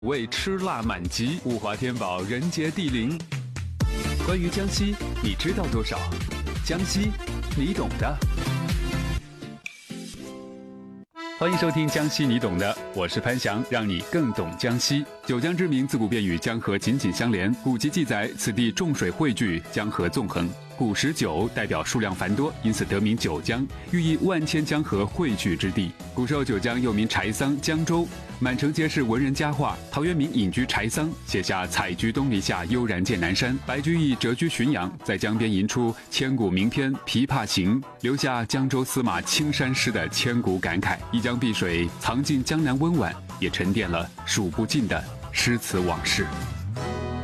味吃辣满级，物华天宝，人杰地灵。关于江西，你知道多少？江西，你懂的。欢迎收听《江西你懂的》，我是潘翔，让你更懂江西。九江之名自古便与江河紧紧相连，古籍记载此地众水汇聚，江河纵横。古时九代表数量繁多，因此得名九江，寓意万千江河汇聚之地。古时候九江又名柴桑、江州，满城皆是文人佳话。陶渊明隐居柴桑，写下“采菊东篱下，悠然见南山；白居易谪居浔阳，在江边吟出千古名篇《琵琶行》，留下江州司马青衫诗的千古感慨。一江碧水藏进江南温婉，也沉淀了数不尽的诗词往事。